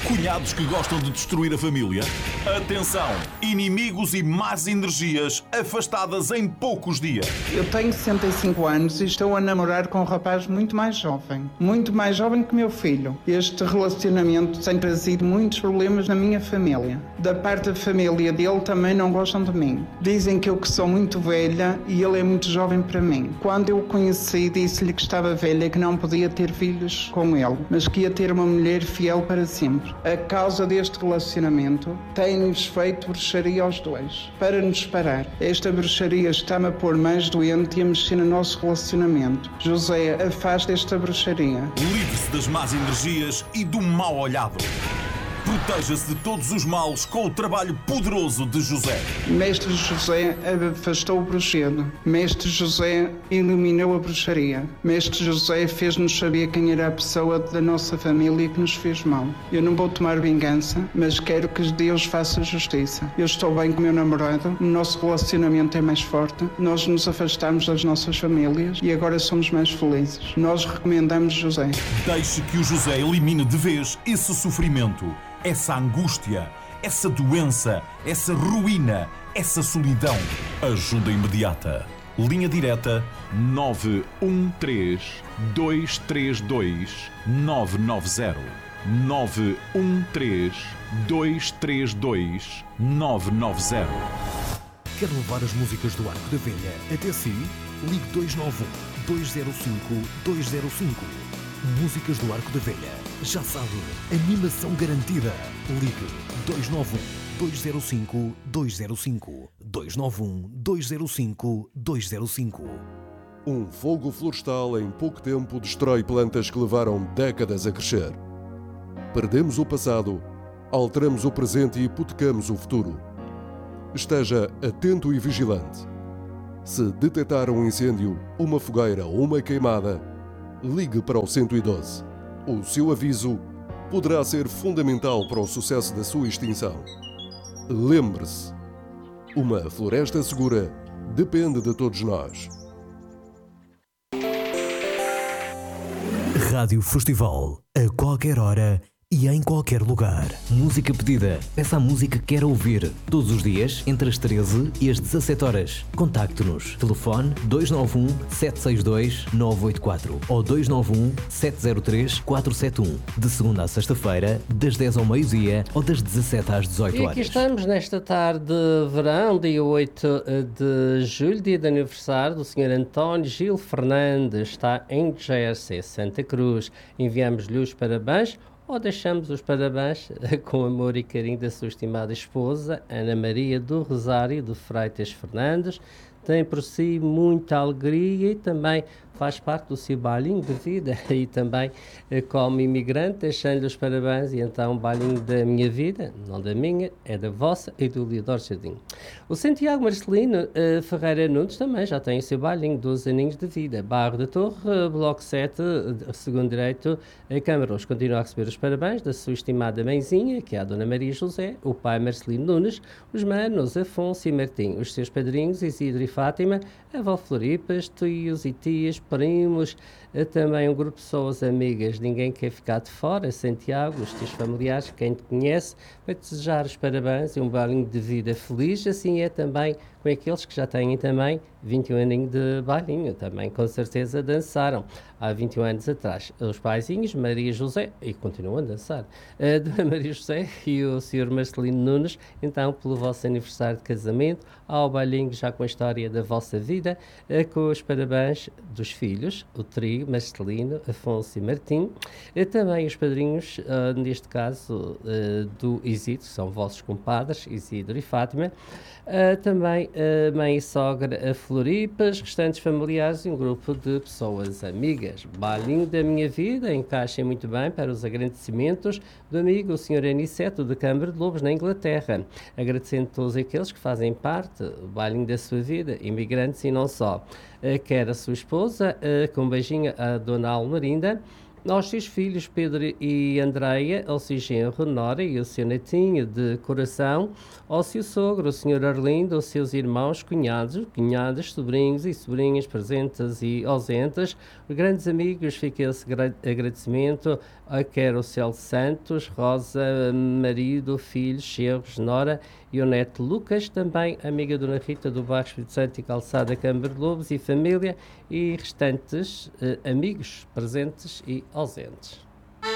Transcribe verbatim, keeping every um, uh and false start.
Cunhados que gostam de destruir a família? Atenção! Inimigos e más energias afastadas em poucos dias. Eu tenho sessenta e cinco anos e estou a namorar com um rapaz muito mais jovem. Muito mais jovem que meu filho. Este relacionamento tem trazido muitos problemas na minha família. Da parte da família dele também não gostam de mim. Dizem que eu que sou muito velha e ele é muito jovem para mim. Quando eu o conheci, disse-lhe que estava velha e que não podia ter filhos com ele, mas que ia ter uma mulher fiel para sempre. A causa deste relacionamento tem-nos feito bruxaria aos dois, para nos separar. Esta bruxaria está-me a pôr mais doente e a mexer no nosso relacionamento. José, afasta esta bruxaria. Livre-se das más energias e do mau olhado. Proteja-se de todos os males com o trabalho poderoso de José. Mestre José afastou o bruxedo. Mestre José eliminou a bruxaria. Mestre José fez-nos saber quem era a pessoa da nossa família que nos fez mal. Eu não vou tomar vingança, mas quero que Deus faça justiça. Eu estou bem com o meu namorado, o nosso relacionamento é mais forte, nós nos afastamos das nossas famílias e agora somos mais felizes. Nós recomendamos José. Deixe que o José elimine de vez esse sofrimento, essa angústia, essa doença, essa ruína, essa solidão. Ajuda imediata. Linha direta nove um três, dois três dois, nove nove zero. nove um três, dois três dois, nove nove zero. Quer levar as músicas do Arco da Velha até si? Ligue dois nove um, dois zero cinco, dois zero cinco. Músicas do Arco da Velha. Já sabe, animação garantida. Ligue dois nove um, dois zero cinco, dois zero cinco. dois nove um, dois zero cinco, dois zero cinco. Um fogo florestal em pouco tempo destrói plantas que levaram décadas a crescer. Perdemos o passado, alteramos o presente e hipotecamos o futuro. Esteja atento e vigilante. Se detectar um incêndio, uma fogueira ou uma queimada, ligue para o cento e doze. O seu aviso poderá ser fundamental para o sucesso da sua extinção. Lembre-se, uma floresta segura depende de todos nós. Rádio Festival, a qualquer hora e em qualquer lugar. Música pedida. Peça a música que quer ouvir. Todos os dias, entre as treze e as dezassete horas. Contacte-nos. Telefone dois nove um, sete seis dois, nove oito quatro ou dois nove um, sete zero três, quatro sete um. De segunda a sexta-feira, das dez ao meio-dia ou das dezassete às dezoito horas. E aqui estamos nesta tarde de verão, dia oito de julho, dia de aniversário do senhor António Gil Fernandes. Está em Jersey, Santa Cruz. Enviamos-lhe os parabéns. Ou deixamos os parabéns com amor e carinho da sua estimada esposa, Ana Maria do Rosário de Freitas Fernandes. Tem por si muita alegria e também faz parte do seu bailinho de vida e também como imigrante, deixando-lhe os parabéns e então o bailinho da minha vida, não da minha, é da vossa e do Leodoro Jardim. O Santiago Marcelino uh, Ferreira Nunes também já tem o seu bailinho, doze aninhos de vida. Barro da Torre, uh, Bloco sete, uh, segundo direito, uh, Câmaros. Continua a receber os parabéns da sua estimada mãezinha, que é a Dona Maria José, o pai Marcelino Nunes, os manos Afonso e Martim, os seus padrinhos Isidro e Fátima, a avó Floripas, tios e tias, primos, também um grupo de pessoas amigas, ninguém quer ficar de fora, Santiago, os teus familiares, quem te conhece, vai te desejar os parabéns e um bailinho de vida feliz, assim é também com aqueles que já têm também vinte e um aninhos de bailinho, também com certeza dançaram há vinte e um anos atrás. Os paizinhos, Maria José, e continuam a dançar, a Dona Maria José e o senhor Marcelino Nunes, então pelo vosso aniversário de casamento, ao bailinho já com a história da vossa vida, com os parabéns dos filhos, o trio Marcelino, Afonso e Martim, e também os padrinhos, neste caso do Isidro, que são vossos compadres, Isidro e Fátima, também a mãe e sogra a Floripas, restantes familiares e um grupo de pessoas amigas. Bailinho da minha vida, encaixem muito bem para os agradecimentos do amigo o senhor Aniceto de Câmara de Lobos, na Inglaterra. Agradecendo a todos aqueles que fazem parte do bailinho da sua vida, imigrantes e não só. Quer a sua esposa, com um beijinho a Dona Almarinda, aos seus filhos Pedro e Andreia, ao seu genro Nora e ao seu netinho de coração, ao seu sogro, o senhor Arlindo, aos seus irmãos, cunhados, cunhadas, sobrinhos e sobrinhas presentes e ausentes, os grandes amigos, fica esse agradecimento a quer o Celso Santos, Rosa, marido, filhos, genros, Nora e o neto Lucas, também amiga Dona Rita do bairro Espírito Santo e Calçada Câmara de Lobos e família e restantes eh, amigos presentes e ausentes.